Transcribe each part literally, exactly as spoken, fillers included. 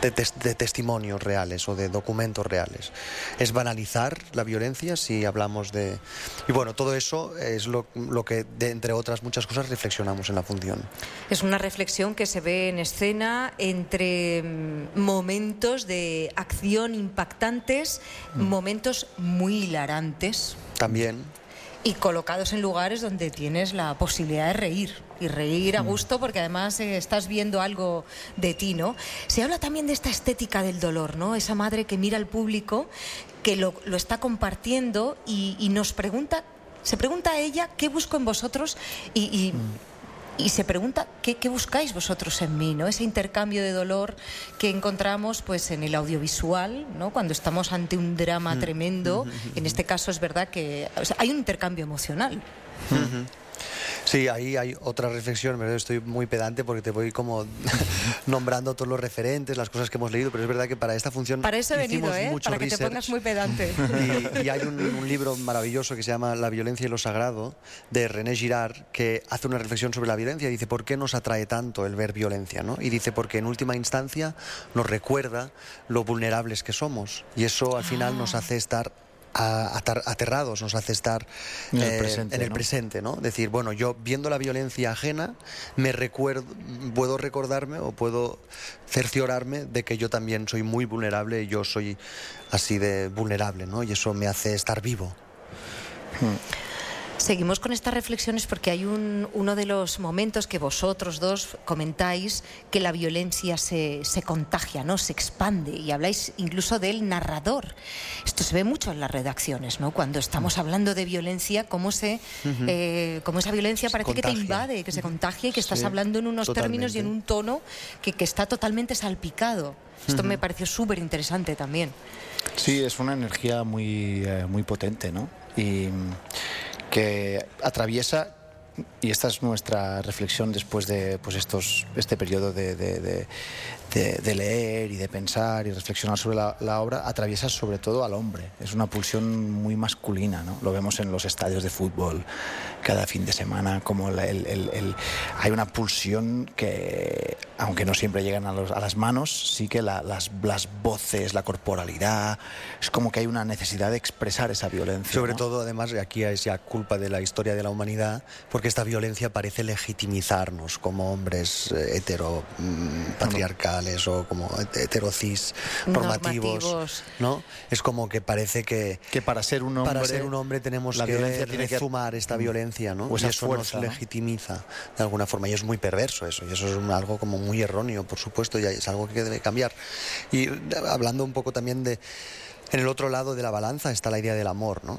de, tes, de testimonios reales o de documentos reales. Es banalizar la violencia si hablamos de... Y bueno, todo eso es lo, lo que, de, entre otras muchas cosas, reflexionamos en la función. Es una reflexión que se ve en escena entre momentos de acción impactantes, mm. momentos muy hilarantes. También. Y colocados en lugares donde tienes la posibilidad de reír, y reír a gusto porque además eh, estás viendo algo de ti, ¿no? Se habla también de esta estética del dolor, ¿no? Esa madre que mira al público, que lo, lo está compartiendo y, y nos pregunta, se pregunta a ella, ¿qué busco en vosotros? Y... y mm. Y se pregunta, ¿qué, ¿qué buscáis vosotros en mí? ¿No? Ese intercambio de dolor que encontramos pues, en el audiovisual, ¿no? Cuando estamos ante un drama mm. tremendo. Mm-hmm. En este caso es verdad que o sea, hay un intercambio emocional. Mm-hmm. Sí, ahí hay otra reflexión, ¿verdad? Estoy muy pedante porque te voy como nombrando todos los referentes, las cosas que hemos leído, pero es verdad que para esta función para eso he hicimos venido, ¿eh? mucho Para que research, te pongas muy pedante. Y, y hay un, un libro maravilloso que se llama La violencia y lo sagrado, de René Girard, que hace una reflexión sobre la violencia y dice, ¿por qué nos atrae tanto el ver violencia, ¿no? Y dice, porque en última instancia nos recuerda lo vulnerables que somos, y eso al final ah. nos hace estar aterrados, nos hace estar en el eh, presente, en el ¿no? presente, ¿no? Decir, bueno, yo viendo la violencia ajena me recuerdo, puedo recordarme o puedo cerciorarme de que yo también soy muy vulnerable y yo soy así de vulnerable, ¿no? Y eso me hace estar vivo. Hmm. Seguimos con estas reflexiones porque hay un, uno de los momentos que vosotros dos comentáis que la violencia se, se contagia, ¿no? Se expande, y habláis incluso del narrador. Esto se ve mucho en las redacciones, ¿no? Cuando estamos hablando de violencia, cómo, se, uh-huh. eh, cómo esa violencia parece que te invade, que se contagia y que estás sí, hablando en unos totalmente. términos y en un tono que, que está totalmente salpicado. Esto uh-huh. me pareció súper interesante también. Sí, es una energía muy, eh, muy potente, ¿no? Y que atraviesa, y esta es nuestra reflexión después de pues estos este periodo de, de, de, de, de leer y de pensar y reflexionar sobre la, la obra, atraviesa sobre todo al hombre. Es una pulsión muy masculina, ¿no? Lo vemos en los estadios de fútbol cada fin de semana, como el, el, el, el, hay una pulsión que, aunque no siempre llegan a, los, a las manos, sí que la, las, las voces, la corporalidad, es como que hay una necesidad de expresar esa violencia. Sobre ¿no? todo, además, aquí es ya culpa de la historia de la humanidad, porque esta violencia parece legitimizarnos como hombres eh, hetero, mm, patriarcales o como heterocis normativos, normativos, ¿no? Es como que parece que, que para ser un hombre, para ser un hombre tenemos la que violencia tiene que sumar esta violencia, ¿no? O esa y eso fuerza, nos ¿no? legitimiza de alguna forma, y es muy perverso eso, y eso es un, algo como muy erróneo, por supuesto, y es algo que debe cambiar. Y hablando un poco también de, en el otro lado de la balanza está la idea del amor, ¿no?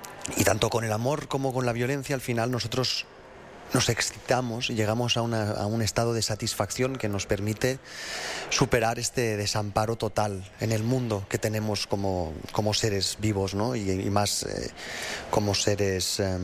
Y tanto con el amor como con la violencia, al final nosotros nos excitamos y llegamos a, una, a un estado de satisfacción que nos permite superar este desamparo total en el mundo que tenemos como, como seres vivos, ¿no? Y, y más eh, como seres eh,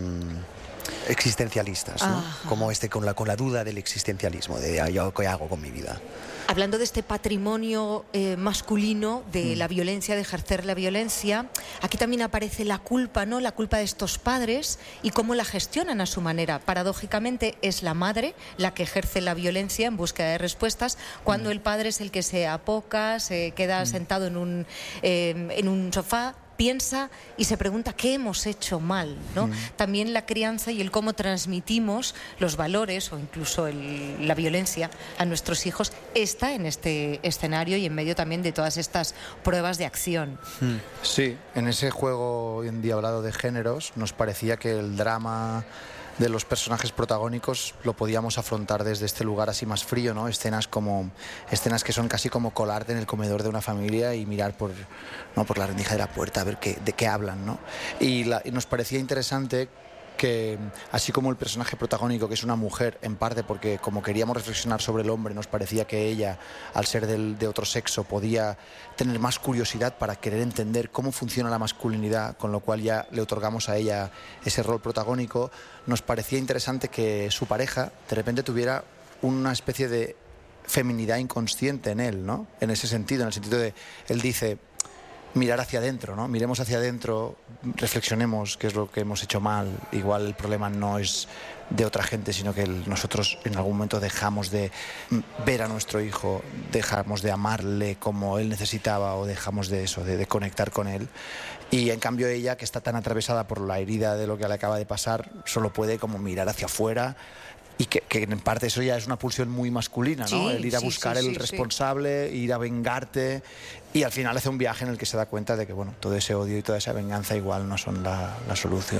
existencialistas, ¿no? Como este con la, con la duda del existencialismo, de ¿yo qué hago con mi vida? Hablando de este patrimonio eh, masculino de mm. la violencia, de ejercer la violencia, aquí también aparece la culpa, ¿no? La culpa de estos padres y cómo la gestionan a su manera. Paradójicamente es la madre la que ejerce la violencia en búsqueda de respuestas, cuando mm. el padre es el que se apoca, se queda mm. sentado en un, eh, en un sofá, piensa y se pregunta qué hemos hecho mal, ¿no? Mm. También la crianza y el cómo transmitimos los valores o incluso el, la violencia a nuestros hijos está en este escenario y en medio también de todas estas pruebas de acción. Mm. Sí, en ese juego hoy en día hablado de géneros nos parecía que el drama de los personajes protagónicos lo podíamos afrontar desde este lugar así más frío, ¿no? Escenas como escenas que son casi como colarte en el comedor de una familia y mirar por, ¿no? por la rendija de la puerta a ver qué, de qué hablan, ¿no? Y, la, y nos parecía interesante que, así como el personaje protagónico, que es una mujer, en parte porque como queríamos reflexionar sobre el hombre, nos parecía que ella, al ser del, de otro sexo, podía tener más curiosidad para querer entender cómo funciona la masculinidad, con lo cual ya le otorgamos a ella ese rol protagónico. Nos parecía interesante que su pareja de repente tuviera una especie de feminidad inconsciente en él, ¿no? En ese sentido, en el sentido de, él dice, mirar hacia adentro, ¿no? Miremos hacia adentro, reflexionemos qué es lo que hemos hecho mal. Igual el problema no es de otra gente, sino que el, nosotros en algún momento dejamos de ver a nuestro hijo, dejamos de amarle como él necesitaba o dejamos de eso, de, de conectar con él. Y en cambio ella, que está tan atravesada por la herida de lo que le acaba de pasar, solo puede como mirar hacia afuera. Y que, que en parte eso ya es una pulsión muy masculina, ¿no? Sí, el ir a sí, buscar sí, el sí, responsable, sí. ir a vengarte, y al final hace un viaje en el que se da cuenta de que bueno, todo ese odio y toda esa venganza igual no son la, la solución.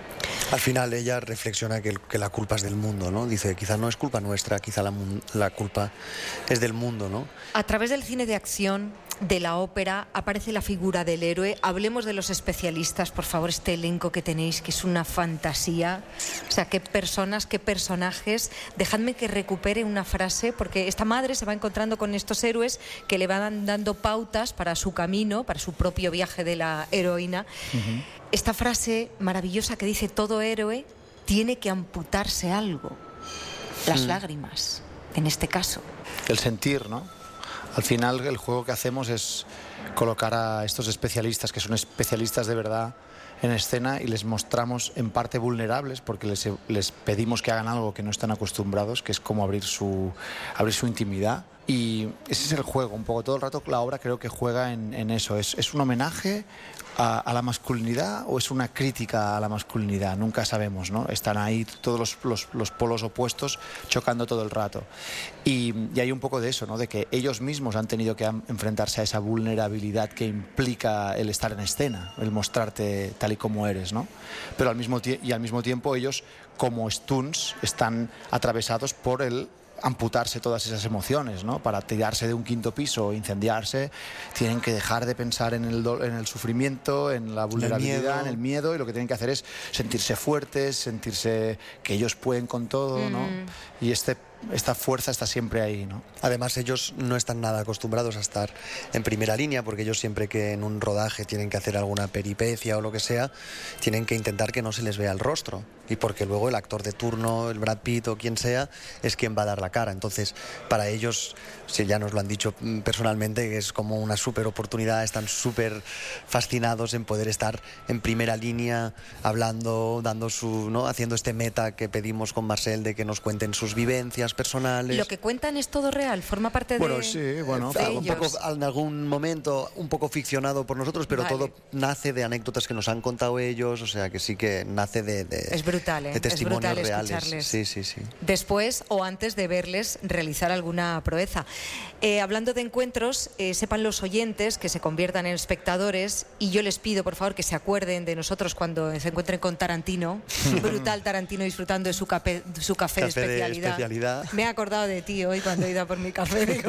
Al final ella reflexiona que, el, que la culpa es del mundo, ¿no? Dice, quizá no es culpa nuestra, quizá la, la culpa es del mundo, ¿no? A través del cine de acción, de la ópera, aparece la figura del héroe. Hablemos de los especialistas, por favor, este elenco que tenéis, que es una fantasía. O sea, qué personas, qué personajes. Dejadme que recupere una frase, porque esta madre se va encontrando con estos héroes que le van dando pautas para su camino, para su propio viaje de la heroína. Uh-huh. Esta frase maravillosa que dice, todo héroe tiene que amputarse algo. Las mm. lágrimas, en este caso. El sentir, ¿no? Al final el juego que hacemos es colocar a estos especialistas, que son especialistas de verdad, en escena, y les mostramos en parte vulnerables porque les, les pedimos que hagan algo que no están acostumbrados, que es como abrir su, abrir su intimidad. Y ese es el juego, un poco todo el rato la obra creo que juega en, en eso. ¿Es, es un homenaje a, a la masculinidad o es una crítica a la masculinidad? Nunca sabemos, ¿no? Están ahí todos los, los, los polos opuestos chocando todo el rato. Y, y hay un poco de eso, ¿no? De que ellos mismos han tenido que enfrentarse a esa vulnerabilidad que implica el estar en escena, el mostrarte tal y como eres, ¿no? Pero al mismo y al mismo tiempo ellos, como stunts, están atravesados por el amputarse todas esas emociones, ¿no? Para tirarse de un quinto piso o incendiarse, tienen que dejar de pensar en el, do- en el sufrimiento, en la vulnerabilidad, en el miedo, y lo que tienen que hacer es sentirse fuertes, sentirse que ellos pueden con todo, ¿no? Mm. Y este esta fuerza está siempre ahí, ¿no? Además ellos no están nada acostumbrados a estar en primera línea, porque ellos siempre que en un rodaje tienen que hacer alguna peripecia o lo que sea, tienen que intentar que no se les vea el rostro, y porque luego el actor de turno, el Brad Pitt o quien sea, es quien va a dar la cara. Entonces para ellos, si ya nos lo han dicho personalmente, es como una súper oportunidad, están súper fascinados en poder estar en primera línea, hablando, dando su, ¿no? haciendo este meta que pedimos con Marcel de que nos cuenten sus vivencias personales. Lo que cuentan es todo real, forma parte de, bueno, sí, bueno, de un ellos. poco, en algún momento un poco ficcionado por nosotros, pero vale. todo nace de anécdotas que nos han contado ellos, o sea que sí que nace de, de, es brutal, ¿eh? de testimonios es brutal reales. Escucharles. Sí, sí, sí. Después o antes de verles realizar alguna proeza. Eh, hablando de encuentros, eh, sepan los oyentes que se conviertan en espectadores, y yo les pido por favor que se acuerden de nosotros cuando se encuentren con Tarantino. Brutal Tarantino disfrutando de su, cape, su café, café de especialidad. De especialidad. Me he acordado de ti hoy cuando he ido a por mi café, digo.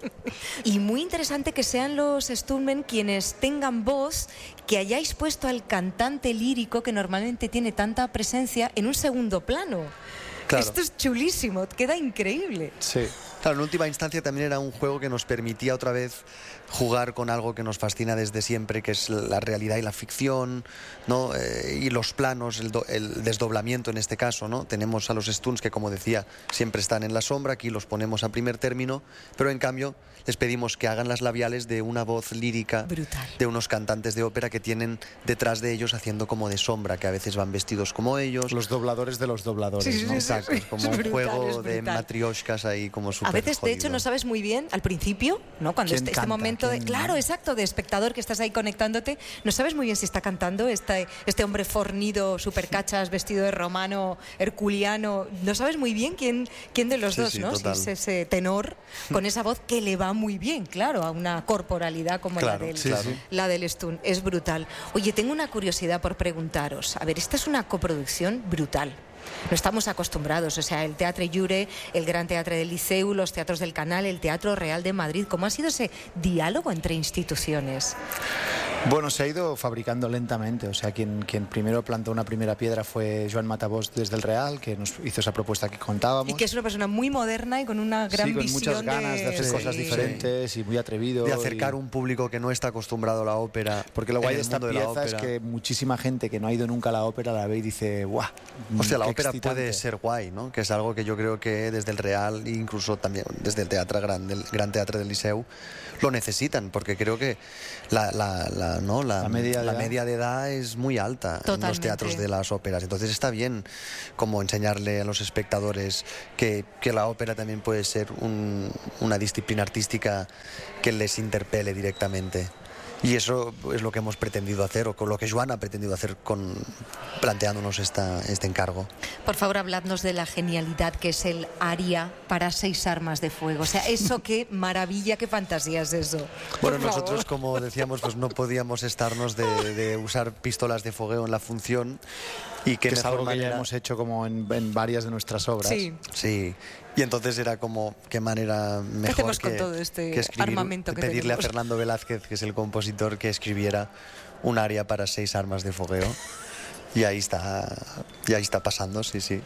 Y muy interesante que sean los stuntmen quienes tengan voz, que hayáis puesto al cantante lírico, que normalmente tiene tanta presencia, en un segundo plano. Claro. Esto es chulísimo, queda increíble. Sí. Claro, en última instancia también era un juego que nos permitía otra vez jugar con algo que nos fascina desde siempre, que es la realidad y la ficción, ¿no? Eh, y los planos, el, do, el desdoblamiento en este caso, ¿no? Tenemos a los stunts que, como decía, siempre están en la sombra, aquí los ponemos a primer término, pero en cambio les pedimos que hagan las labiales de una voz lírica. Brutal. De unos cantantes de ópera que tienen detrás de ellos haciendo como de sombra, que a veces van vestidos como ellos. Los dobladores de los dobladores, sí, sí, ¿no? Sí, Exacto, sí, es como es un brutal, juego de matrioshkas ahí como súper A veces, jodido. De hecho, no sabes muy bien, al principio, ¿no? Cuando este, este momento de, claro, exacto, de espectador que estás ahí conectándote, no sabes muy bien si está cantando este, este hombre fornido, super cachas, vestido de romano, herculiano, no sabes muy bien quién, quién de los sí, dos, sí, ¿no? Total. Si es ese tenor con esa voz que le va muy bien, claro, a una corporalidad como claro, la del, sí, claro. la del stunt, es brutal. Oye, tengo una curiosidad por preguntaros, a ver, esta es una coproducción brutal. No estamos acostumbrados, o sea, el Teatre Lliure, el Gran Teatre del Liceu, los teatros del Canal, el Teatro Real de Madrid. ¿Cómo ha sido ese diálogo entre instituciones? Bueno, se ha ido fabricando lentamente, o sea, quien, quien primero plantó una primera piedra fue Joan Matabós desde el Real, que nos hizo esa propuesta que contábamos. Y que es una persona muy moderna y con una gran sí, con visión muchas ganas de, de hacer sí, cosas diferentes sí. y muy atrevido. De acercar y... un público que no está acostumbrado a la ópera. Porque lo guay de esta pieza es que muchísima gente que no ha ido nunca a la ópera la ve y dice, ¡guau! O sea, la ópera excitante. Puede ser guay, ¿no? Que es algo que yo creo que desde el Real, incluso también desde el Teatre Gran, del Gran Teatre del Liceu, lo necesitan, porque creo que la, la, la la, ¿no? la, la, media, de la edad. media de edad es muy alta Totalmente. en los teatros de las óperas. Entonces está bien como enseñarle a los espectadores que, que la ópera también puede ser un, una disciplina artística que les interpele directamente. Y eso es lo que hemos pretendido hacer, o con lo que Joan ha pretendido hacer con, planteándonos esta, este encargo. Por favor, habladnos de la genialidad que es el aria para seis armas de fuego. O sea, eso qué maravilla, qué fantasía es eso. Bueno, Por nosotros, favor. como decíamos, pues no podíamos estarnos de, de usar pistolas de fogueo en la función. Y que, que es algo manera... que ya hemos hecho como en, en varias de nuestras obras. Sí. Sí. Y entonces era como, qué manera mejor ¿Qué hacemos que, con todo este que escribir, armamento que pedirle tenemos? a Fernando Velázquez, que es el compositor, que escribiera un aria para seis armas de fogueo. Y ahí está, y ahí está pasando, sí, sí.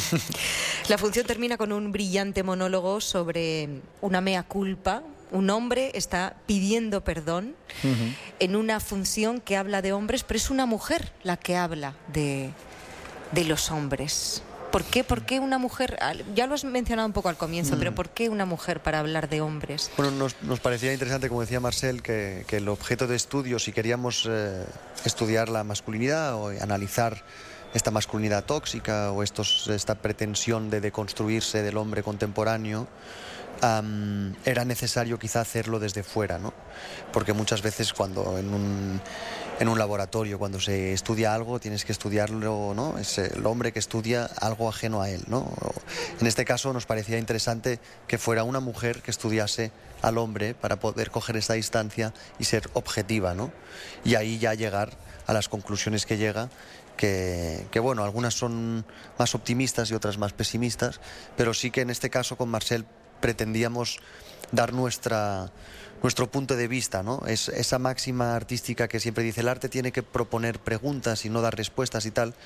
La función termina con un brillante monólogo sobre una mea culpa. Un hombre está pidiendo perdón uh-huh. en una función que habla de hombres, pero es una mujer la que habla de, de los hombres. ¿Por qué? ¿Por qué una mujer? Ya lo has mencionado un poco al comienzo, mm. pero ¿por qué una mujer para hablar de hombres? Bueno, nos, nos parecía interesante, como decía Marcel, que, que el objeto de estudio, si queríamos eh, estudiar la masculinidad o analizar esta masculinidad tóxica o estos, esta pretensión de deconstruirse del hombre contemporáneo, Um, era necesario quizá hacerlo desde fuera, ¿no? Porque muchas veces cuando en un, en un laboratorio, cuando se estudia algo, tienes que estudiarlo, ¿no? Es el hombre que estudia algo ajeno a él, ¿no? En este caso nos parecía interesante que fuera una mujer que estudiase al hombre para poder coger esta distancia y ser objetiva, ¿no? Y ahí ya llegar a las conclusiones que llega, que, que bueno, algunas son más optimistas y otras más pesimistas, pero sí que en este caso con Marcel pretendíamos dar nuestra, nuestro punto de vista, ¿no? Es esa máxima artística que siempre dice el arte tiene que proponer preguntas y no dar respuestas y tal.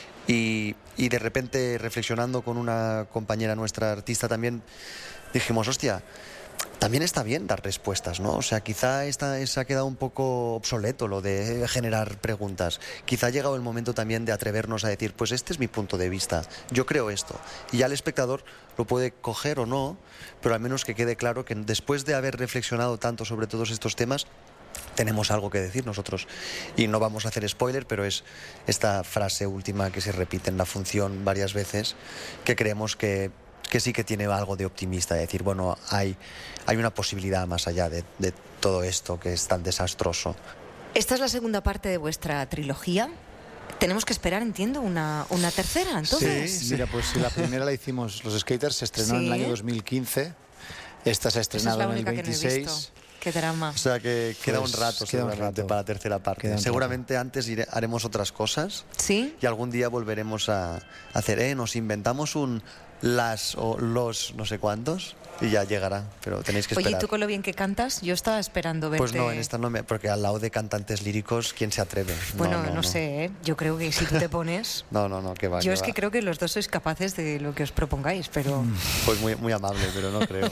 Y, y de repente, reflexionando con una compañera nuestra artista también, dijimos, hostia, también está bien dar respuestas, ¿no? O sea, quizá esta, se ha quedado un poco obsoleto lo de generar preguntas. Quizá ha llegado el momento también de atrevernos a decir, pues este es mi punto de vista, yo creo esto. Y ya el espectador lo puede coger o no, pero al menos que quede claro que después de haber reflexionado tanto sobre todos estos temas, tenemos algo que decir nosotros. Y no vamos a hacer spoiler, pero es esta frase última que se repite en la función varias veces, que creemos que que sí que tiene algo de optimista, de decir, bueno, hay, hay una posibilidad más allá de, de todo esto que es tan desastroso. Esta es la segunda parte de vuestra trilogía. Tenemos que esperar, entiendo, una, una tercera, entonces. Sí, mira, pues si la primera la hicimos, Los Skaters se estrenó sí. en el año dos mil quince, esta se ha estrenado Esa es la en el veintiséis. Que no he visto. Qué drama. O sea que queda pues un rato queda seguramente un rato. para la tercera parte. Seguramente rato. Antes iré, haremos otras cosas. Sí. Y algún día volveremos a hacer, ¿eh? Nos inventamos un las o los no sé cuántos y ya llegará, pero tenéis que esperar. Oye, ¿y tú con lo bien que cantas? Yo estaba esperando verte... Pues no, en esta no me... Porque al lado de cantantes líricos, ¿quién se atreve? Bueno, no, no, no, no. sé, ¿eh? Yo creo que si tú te pones... no, no, no, que va. Yo que es va. que creo que los dos sois capaces de lo que os propongáis, pero... Pues muy, muy amable, pero no creo.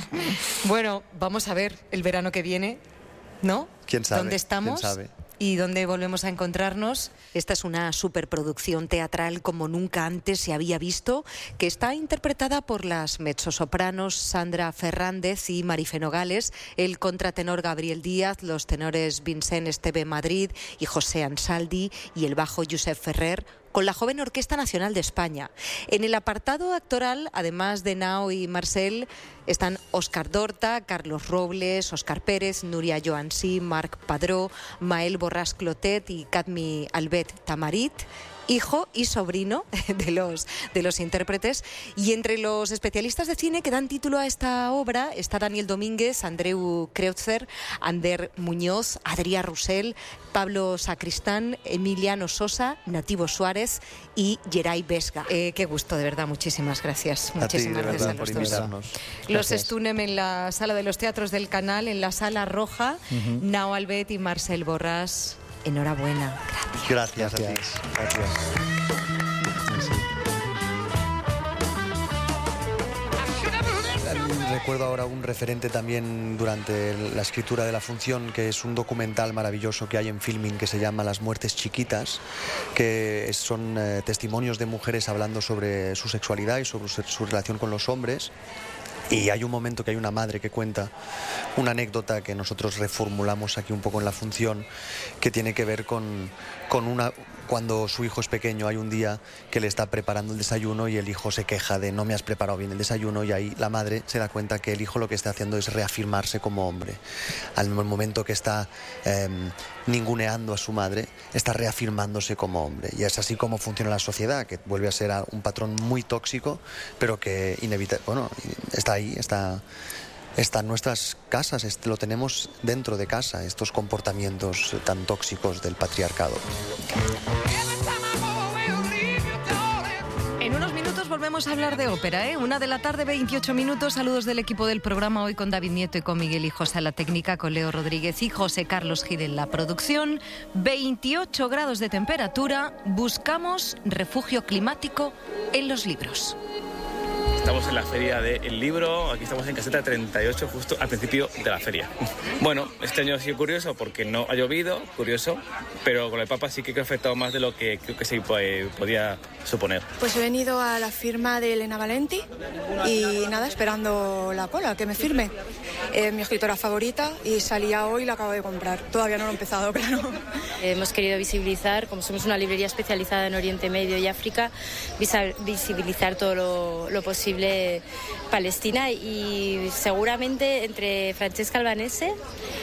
Bueno, vamos a ver el verano que viene, ¿no? ¿Quién sabe? ¿Dónde estamos? ¿Quién sabe? ¿Y dónde volvemos a encontrarnos? Esta es una superproducción teatral como nunca antes se había visto, que está interpretada por las mezzosopranos Sandra Fernández y Marife Nogales, el contratenor Gabriel Díaz, los tenores Vincent Esteve Madrid y José Ansaldi y el bajo Josep Ferrer, con la joven Orquesta Nacional de España. En el apartado actoral, además de Nao y Marcel, están Óscar Dorta, Carlos Robles, Óscar Pérez, Núria Joansí, Marc Padró, Mael Borràs Clotet y Cadmi Albet Tamarit, hijo y sobrino de los, de los intérpretes. Y entre los especialistas de cine que dan título a esta obra está Daniel Domínguez, Andreu Kreutzer, Ander Muñoz, Adrià Roussel, Pablo Sacristán, Emiliano Sosa, Nativo Suárez y Geray Vesga. Eh, qué gusto, de verdad, muchísimas gracias. A ti, Muchísimas de gracias verdad, a los por dos. invitarnos. Los Gracias. Stunem en la sala de los teatros del Canal, en la sala roja, uh-huh. Nao Albet y Marcel Borràs. Enhorabuena. Gracias. Gracias, Gracias. a ti. Gracias. Recuerdo ahora un referente también durante la escritura de la función, que es un documental maravilloso que hay en Filmin que se llama Las muertes chiquitas, que son eh, testimonios de mujeres hablando sobre su sexualidad y sobre su, su relación con los hombres. Y hay un momento que hay una madre que cuenta una anécdota que nosotros reformulamos aquí un poco en la función, que tiene que ver con, con una... Cuando su hijo es pequeño, hay un día que le está preparando el desayuno y el hijo se queja de no me has preparado bien el desayuno, y ahí la madre se da cuenta que el hijo lo que está haciendo es reafirmarse como hombre. Al momento que está eh, ninguneando a su madre, está reafirmándose como hombre. Y es así como funciona la sociedad, que vuelve a ser un patrón muy tóxico, pero que inevita- bueno, está ahí, está... Está en nuestras casas, lo tenemos dentro de casa, estos comportamientos tan tóxicos del patriarcado. En unos minutos volvemos a hablar de ópera, ¿eh? Una de la tarde, veintiocho minutos. Saludos del equipo del programa, hoy con David Nieto y con Miguel Hijos a la técnica, con Leo Rodríguez y José Carlos Gil en la producción. veintiocho grados de temperatura. Buscamos refugio climático en los libros. Estamos en la feria del libro, aquí estamos en caseta treinta y ocho, justo al principio de la feria. Bueno, este año ha sido curioso porque no ha llovido, curioso, pero con el Papa sí que ha afectado más de lo que creo que se podía suponer. Pues he venido a la firma de Elena Valenti y nada, esperando la cola, que me firme. Es mi escritora favorita y salía hoy y la acabo de comprar. Todavía no lo he empezado, claro. Hemos querido visibilizar, como somos una librería especializada en Oriente Medio y África, visibilizar todo lo, lo posible Palestina, y seguramente entre Francesca Albanese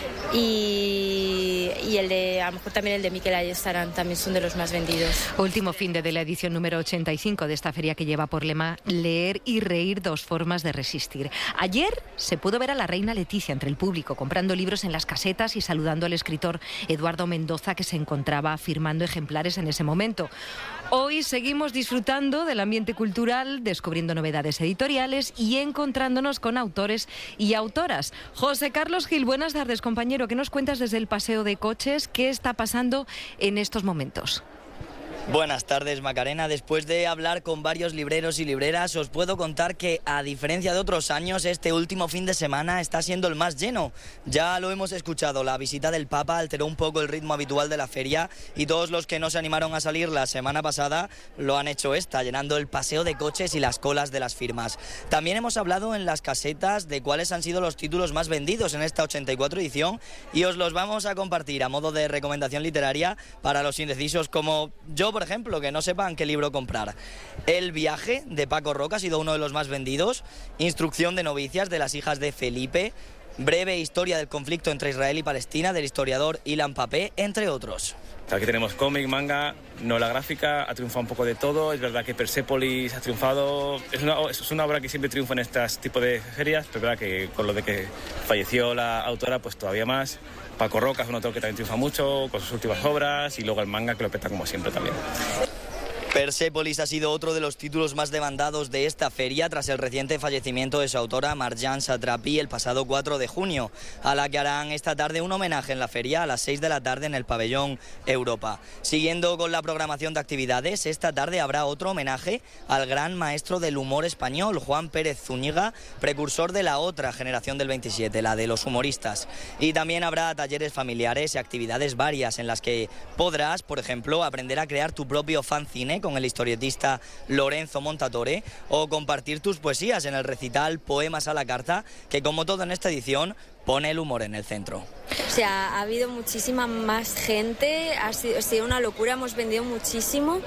y, y el de, a lo mejor también el de Miquel Ayestarán, también son de los más vendidos. Último fin de, de la edición número ochenta y cinco de esta feria que lleva por lema Leer y reír, dos formas de resistir. Ayer se pudo ver a la reina Leticia entre el público comprando libros en las casetas y saludando al escritor Eduardo Mendoza, que se encontraba firmando ejemplares en ese momento. Hoy seguimos disfrutando del ambiente cultural, descubriendo novedades editoriales y encontrándonos con autores y autoras. José Carlos Gil, buenas tardes, compañero. ¿Qué nos cuentas desde el paseo de coches? ¿Qué está pasando en estos momentos? Buenas tardes, Macarena. Después de hablar con varios libreros y libreras, os puedo contar que, a diferencia de otros años, este último fin de semana está siendo el más lleno. Ya lo hemos escuchado, la visita del Papa alteró un poco el ritmo habitual de la feria y todos los que no se animaron a salir la semana pasada lo han hecho esta, llenando el paseo de coches y las colas de las firmas. También hemos hablado en las casetas de cuáles han sido los títulos más vendidos en esta ochenta y cuatro edición y os los vamos a compartir a modo de recomendación literaria para los indecisos como yo, por ejemplo, que no sepan qué libro comprar. El viaje, de Paco Roca, ha sido uno de los más vendidos. Instrucción de novicias, de las hijas de Felipe. Breve historia del conflicto entre Israel y Palestina, del historiador Ilan Papé, entre otros. Aquí tenemos cómic, manga, novela gráfica, ha triunfado un poco de todo. Es verdad que Persépolis ha triunfado. Es una, es una obra que siempre triunfa en este tipo de ferias, pero es verdad que con lo de que falleció la autora, pues todavía más. Paco Roca es un autor que también triunfa mucho con sus últimas obras, y luego el manga, que lo peta como siempre también. Persépolis ha sido otro de los títulos más demandados de esta feria tras el reciente fallecimiento de su autora Marjane Satrapi el pasado cuatro de junio, a la que harán esta tarde un homenaje en la feria a las seis de la tarde en el pabellón Europa. Siguiendo con la programación de actividades, esta tarde habrá otro homenaje al gran maestro del humor español, Juan Pérez Zúñiga, precursor de la otra generación del veintisiete, la de los humoristas. Y también habrá talleres familiares y actividades varias en las que podrás, por ejemplo, aprender a crear tu propio fanzine con el historietista Lorenzo Montatore, o compartir tus poesías en el recital Poemas a la Carta, que, como todo en esta edición, pone el humor en el centro. O sea, ha habido muchísima más gente, ha sido, ha sido una locura, hemos vendido muchísimo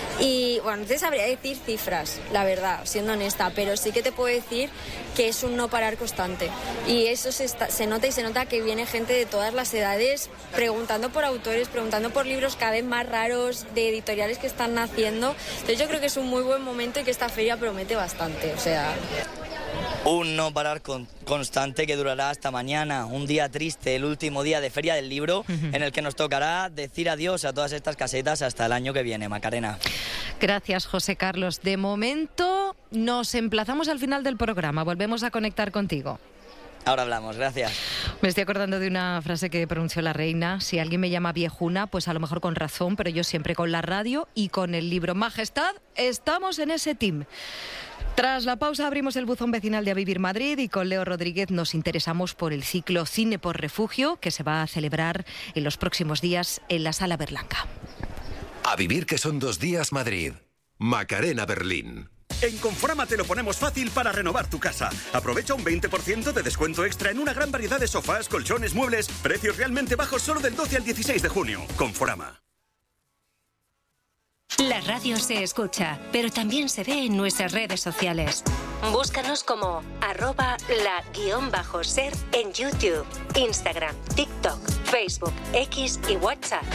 y, bueno, no te sabría decir cifras, la verdad, siendo honesta, pero sí que te puedo decir que es un no parar constante y eso se, está, se nota y se nota que viene gente de todas las edades preguntando por autores, preguntando por libros cada vez más raros, de editoriales que están naciendo. Entonces yo creo que es un muy buen momento y que esta feria promete bastante, o sea... Un no parar con, constante que durará hasta mañana, un día triste, el último día de Feria del Libro, en el que nos tocará decir adiós a todas estas casetas hasta el año que viene, Macarena. Gracias, José Carlos. De momento nos emplazamos al final del programa, volvemos a conectar contigo. Ahora hablamos, gracias. Me estoy acordando de una frase que pronunció la reina: si alguien me llama viejuna, pues a lo mejor con razón, pero yo siempre con la radio y con el libro. Majestad, estamos en ese team. Tras la pausa abrimos el buzón vecinal de A Vivir Madrid y con Leo Rodríguez nos interesamos por el ciclo Cine por Refugio, que se va a celebrar en los próximos días en la Sala Berlanga. A Vivir, que son dos días, Madrid. Macarena, Berlín. En Conforama te lo ponemos fácil para renovar tu casa. Aprovecha un veinte por ciento de descuento extra en una gran variedad de sofás, colchones, muebles. Precios realmente bajos solo del doce al dieciséis de junio. Conforama. La radio se escucha, pero también se ve en nuestras redes sociales. Búscanos como arroba la guión bajo ser en YouTube, Instagram, TikTok, Facebook, X y WhatsApp.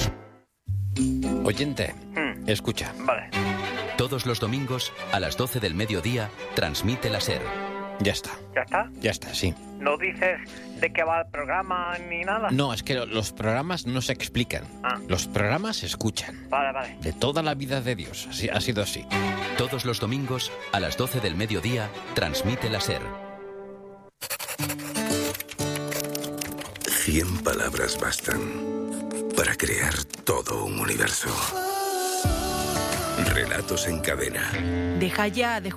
Oyente, hmm. escucha. Vale. Todos los domingos, a las doce del mediodía, transmite la SER. Ya está. ¿Ya está? Ya está, sí. ¿No dices de qué va el programa ni nada? No, es que los programas no se explican. Ah. Los programas se escuchan. Vale, vale. De toda la vida de Dios. Así, ha sido así. Todos los domingos, a las doce del mediodía, transmite la SER. Cien palabras bastan para crear todo un universo. Relatos en cadena. Deja ya de